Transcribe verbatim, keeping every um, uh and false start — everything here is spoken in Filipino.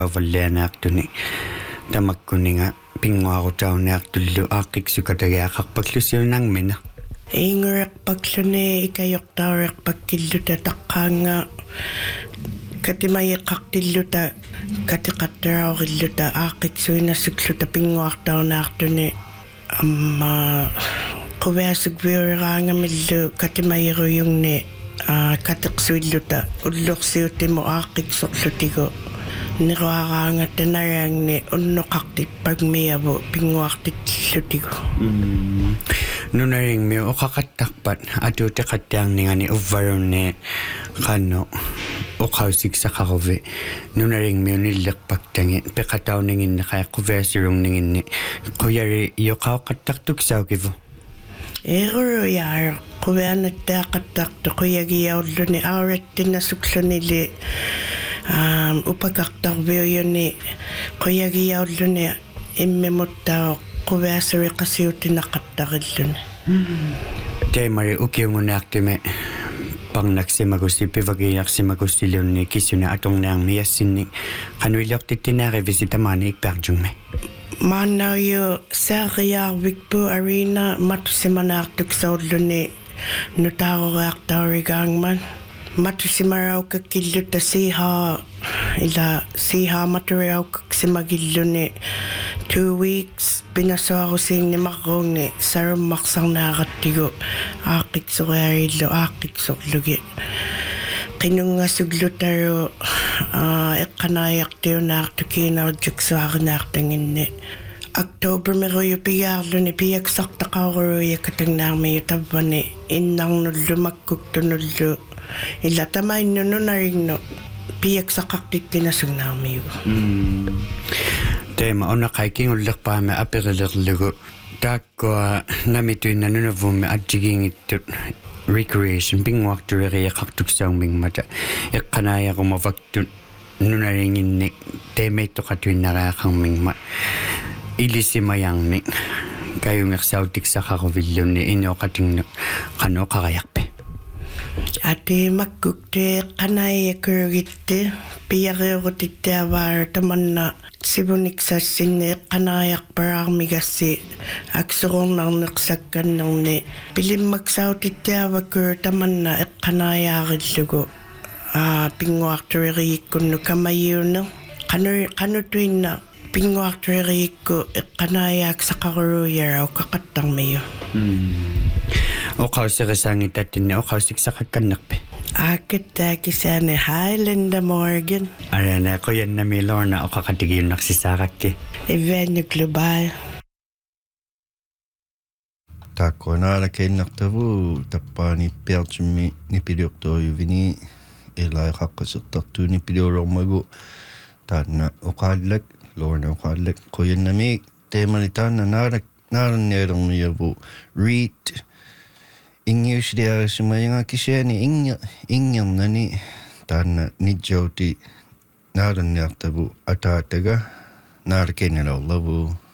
Valleanaartuni tamakkuninga pinguarutauniartullu aaqqiksukategiaqarpallusiunarmina Inguraqpakluni ikayortauriarpakkilluta taqqaanga katimayiqqartilluta katiqattaraorilluta aaqqiksuinassukluta pinguartaunaartuni amma quviasukviuriraangamillu katimayiruyungni katiqsuilluta ullorsiutimu aaqqiksorlutigu niruaraanga tanaraangni unnoqartippagmiavu pinguartitllutigu nunaringmi uqaqattarpat atuutiqattaarningani uvvarunni qanno uqausiksaqaruvi nunaringmi unillerpaktangi peqatauninginni qaiqquviasirungninginni quyari yoqauqattartuksaaukivu Eruyaar quvianattaaqattartu quyagiaulluni aurattinassuklunili um upaqartarviuyuni quyagiaulluni immimuttaa quviasuriqasiutinaqattariluni Teemari ukiungunaartimi parnaksimagusi pivagiarsimagusilunni kisuna atornaarmi yassinni qanuiliortittinaarivisi tamaani ikpaarjungmi Maanauyu saariarvikpu arina matusimanaartuksaulluni nutaaroriartaurigaangman matusimaraukakilluta siihaa ila siihaa maturiaukaksimagilluni two weeks pinasuarusiingnimarruungni sarummarsarnaarattigu aaqqitsoriarillu aaqqitsorlugi qinungassuglutaru eqqanaajartiunaartu kiinarjuksuarinaartanginni October meruyu piyaarluni piyaksartaqauruya katangnaarmiyu tavvani innarnullumakkuktunullu illa tamainnununarignu piyaksaqartittinasugnaarmiyu Teema onaqaikinullerpaami aperilerlugu taakkua namituinnanunavummi atjigiingittut recreation pinguartueriaqartuksaumingmata eqqanaajarumavaktut nunaringinni teemeittoqatuinnaraaqarmingma ilisimajarni kayungersautiksaqqaruvillunni inoqatingnu qanoqarajarpi Atimakkukte qanaayakurugitte piyariurutittaavaar tamanna sivuniksassinni qanaajarparaarmigassi aksurornarneqsakkannerni pilimmaksautittaavakur tamanna eqqanaajaarillugu aa pinguartueriikkunnu kamayiuner qanu qanutuinna pinguartueriikku eqqanaajaaqsaqaruuyarau qaqattarmiyu oqausirisangitatinni oqausiksaqakkannerpi Aakittaakisani Highlander Morgan arana qoyannami lorna oqaqatigiunnarsisaarakki Event Global Taakkonaala keinnartavu tappaani piartimmi nipiliortoriuvini ilaiqaqqasertartuuni piliorormagu taanna oqaallak lorna oqaallak qoyannami teemani taanna naalak naalannialermiavu read Ingiusdiarisimayanga kisiani inga ingernani taanna nijjauti naalanniartavu ataataga naalakenalallavu